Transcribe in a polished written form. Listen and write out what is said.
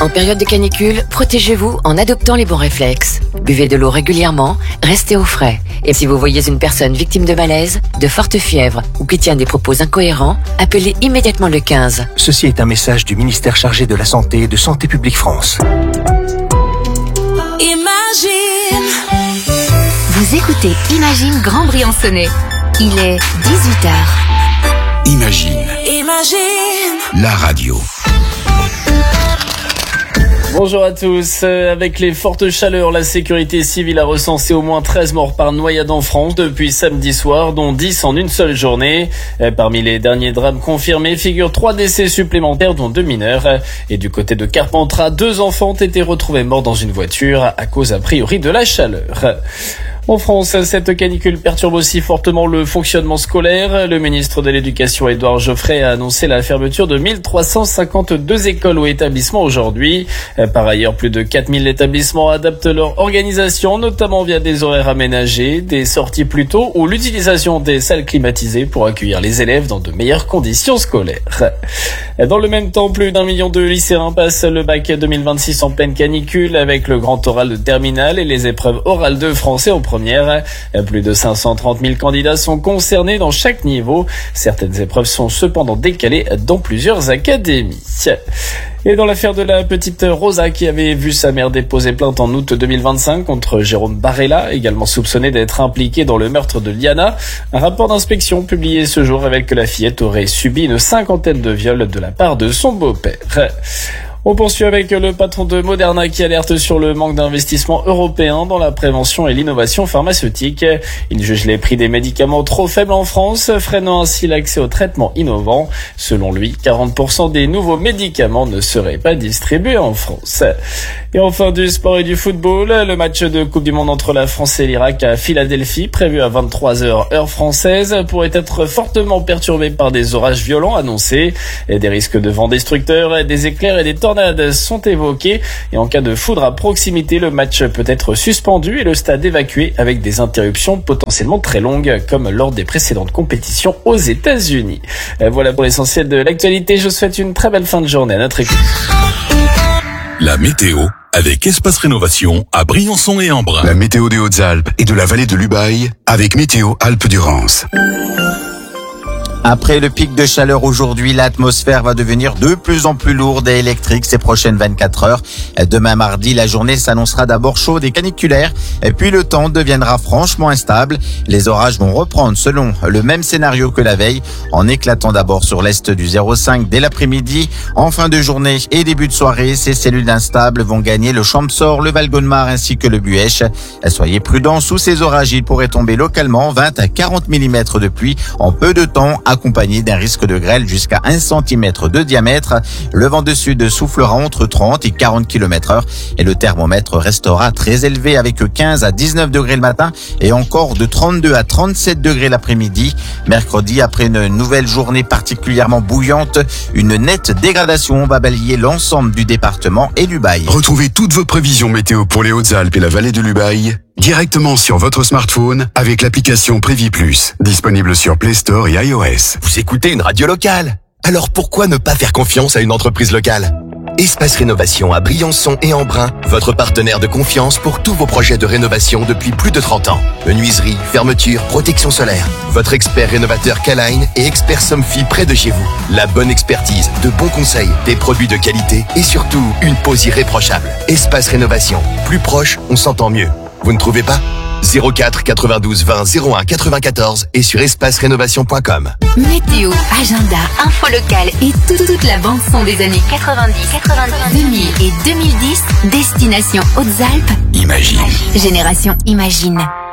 En période de canicule, protégez-vous en adoptant les bons réflexes. Buvez de l'eau régulièrement, restez au frais. Et si vous voyez une personne victime de malaise, de forte fièvre ou qui tient des propos incohérents, appelez immédiatement le 15. Ceci est un message du ministère chargé de la Santé et de Santé publique France. Imagine. Vous écoutez Imagine Grand Briançonnais. Il est 18h. Imagine. La radio. Bonjour à tous. Avec les fortes chaleurs, la sécurité civile a recensé au moins 13 morts par noyade en France depuis samedi soir, dont 10 en une seule journée. Parmi les derniers drames confirmés figurent 3 décès supplémentaires, dont 2 mineurs. Et du côté de Carpentras, 2 enfants ont été retrouvés morts dans une voiture à cause a priori de la chaleur. En France, cette canicule perturbe aussi fortement le fonctionnement scolaire. Le ministre de l'Éducation, Édouard Geoffrey, a annoncé la fermeture de 1352 écoles ou établissements aujourd'hui. Par ailleurs, plus de 4000 établissements adaptent leur organisation, notamment via des horaires aménagés, des sorties plus tôt ou l'utilisation des salles climatisées pour accueillir les élèves dans de meilleures conditions scolaires. Dans le même temps, plus d'1 million de lycéens passent le bac 2026 en pleine canicule avec le grand oral de terminale et les épreuves orales de français en première. Plus de 530 000 candidats sont concernés dans chaque niveau. Certaines épreuves sont cependant décalées dans plusieurs académies. Et dans l'affaire de la petite Rosa qui avait vu sa mère déposer plainte en août 2025 contre Jérôme Barella, également soupçonné d'être impliqué dans le meurtre de Liana, un rapport d'inspection publié ce jour révèle que la fillette aurait subi une 50aine de viols de la part de son beau-père. On poursuit avec le patron de Moderna qui alerte sur le manque d'investissement européen dans la prévention et l'innovation pharmaceutique. Il juge les prix des médicaments trop faibles en France, freinant ainsi l'accès aux traitements innovants. Selon lui, 40% des nouveaux médicaments ne seraient pas distribués en France. Et enfin, du sport et du football, le match de Coupe du Monde entre la France et l'Irak à Philadelphie, prévu à 23h heure française, pourrait être fortement perturbé par des orages violents annoncés. Et des risques de vent destructeurs, des éclairs et des tornades sont évoqués et en cas de foudre à proximité, le match peut être suspendu et le stade évacué avec des interruptions potentiellement très longues comme lors des précédentes compétitions aux États-Unis. Voilà pour l'essentiel de l'actualité. Je vous souhaite une très belle fin de journée à notre écoute. La météo avec Espace Rénovation à Briançon et Embrun. La météo des Hautes-Alpes et de la vallée de l'Ubaye avec Météo Alpes-Durance. Après le pic de chaleur aujourd'hui, l'atmosphère va devenir de plus en plus lourde et électrique ces prochaines 24 heures. Demain mardi, la journée s'annoncera d'abord chaude et caniculaire, et puis le temps deviendra franchement instable. Les orages vont reprendre selon le même scénario que la veille, en éclatant d'abord sur l'est du 0,5 dès l'après-midi. En fin de journée et début de soirée, ces cellules instables vont gagner le Champsaur, le Val-Gaudemar ainsi que le Buèche. Soyez prudents, sous ces orages, il pourrait tomber localement 20 à 40 mm de pluie en peu de temps, accompagné d'un risque de grêle jusqu'à 1 cm de diamètre. Le vent de sud soufflera entre 30 et 40 km/h et le thermomètre restera très élevé avec 15 à 19 degrés le matin et encore de 32 à 37 degrés l'après-midi. Mercredi, après une nouvelle journée particulièrement bouillante, une nette dégradation va balayer l'ensemble du département et l'Ubaye. Retrouvez toutes vos prévisions météo pour les Hautes-Alpes et la vallée de l'Ubaye directement sur votre smartphone avec l'application Prévis Plus, disponible sur Play Store et iOS. Vous écoutez une radio locale, alors pourquoi ne pas faire confiance à une entreprise locale ? Espace Rénovation à Briançon et Embrun, votre partenaire de confiance pour tous vos projets de rénovation depuis plus de 30 ans. Menuiserie, fermeture, protection solaire. Votre expert rénovateur K-Line et expert Somfy près de chez vous. La bonne expertise, de bons conseils, des produits de qualité et surtout une pose irréprochable. Espace Rénovation, plus proche, on s'entend mieux. Vous ne trouvez pas ? 04 92 20 01 94 et sur espacerénovation.com. Météo, agenda, info locale et toute la bande son des années 90, 2000 et 2010. Destination Hautes-Alpes. Imagine. Génération Imagine.